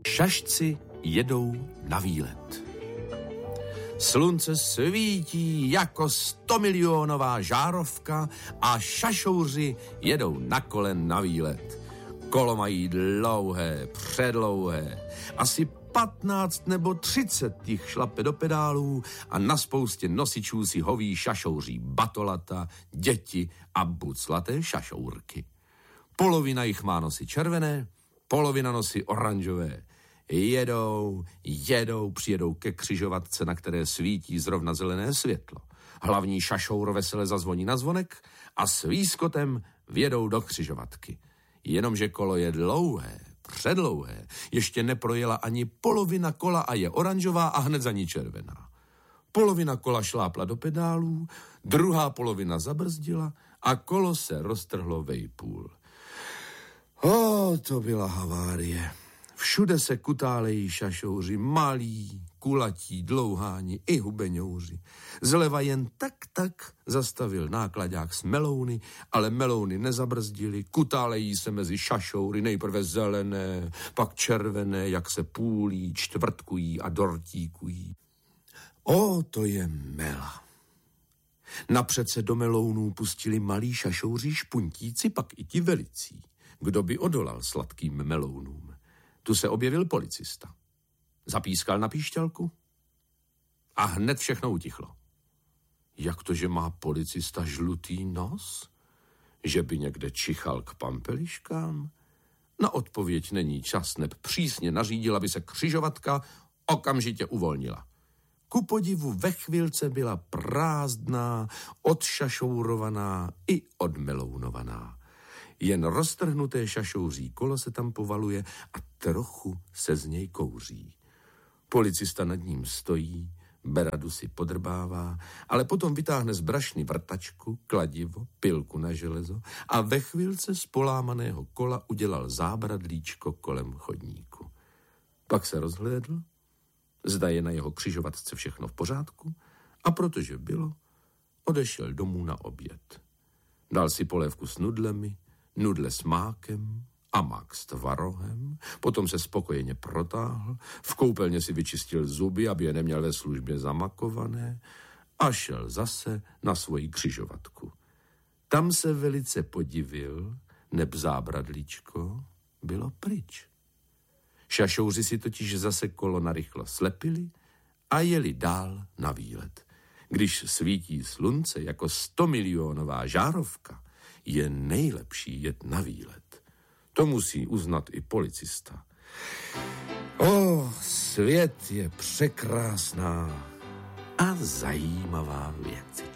Šašci jedou na výlet. Slunce svítí jako 100milionová žárovka a šašouři jedou na kole na výlet. Kolo mají dlouhé, předlouhé. Asi 15 nebo 30 jich šlape do pedálů a na spoustě nosičů si hoví šašouří batolata, děti a buclaté šašourky. Polovina jich má nosy červené, polovina nosy oranžové. Jedou, přijedou ke křižovatce, na které svítí zrovna zelené světlo. Hlavní šašour vesele zazvoní na zvonek a s výskotem vjedou do křižovatky. Jenomže kolo je dlouhé, předlouhé, ještě neprojela ani polovina kola a je oranžová a hned za ní červená. Polovina kola šlápla do pedálů, druhá polovina zabrzdila a kolo se roztrhlo vejpůl. To byla havárie. Všude se kutálejí šašouři, malí, kulatí, dlouháni i hubeňouři. Zleva jen tak zastavil náklaďák s melouny, ale melouny nezabrzdili, kutálejí se mezi šašoury, nejprve zelené, pak červené, jak se půlí, čtvrtkují a dortíkují. To je mela. Napřed se do melounů pustili malí šašouři špuntíci, pak i ti velicí. Kdo by odolal sladkým melounům? Tu se objevil policista. Zapískal na píšťalku a hned všechno utichlo. Jak to, že má policista žlutý nos? Že by někde čichal k pampeliškám? Na odpověď není čas, neb přísně nařídil, aby se křižovatka okamžitě uvolnila. Ku podivu ve chvilce byla prázdná, odšašourovaná i odmelounovaná. Jen roztrhnuté šašouří kolo se tam povaluje a trochu se z něj kouří. Policista nad ním stojí, beradu si podrbává, ale potom vytáhne z brašny vrtačku, kladivo, pilku na železo a ve chvilce z polámaného kola udělal zábradlíčko kolem chodníku. Pak se rozhlédl, zda je na jeho křižovatce všechno v pořádku a protože bylo, odešel domů na oběd. Dal si polévku s nudlemi, nudle s mákem a mák s tvarohem, potom se spokojeně protáhl, v koupelně si vyčistil zuby, aby je neměl ve službě zamakované a šel zase na svoji křižovatku. Tam se velice podivil, neb zábradlíčko bylo pryč. Šašouři si totiž zase kolo narychlo slepili a jeli dál na výlet. Když svítí slunce jako 100milionová žárovka, je nejlepší jet na výlet. To musí uznat i policista. Svět je překrásná a zajímavá věc.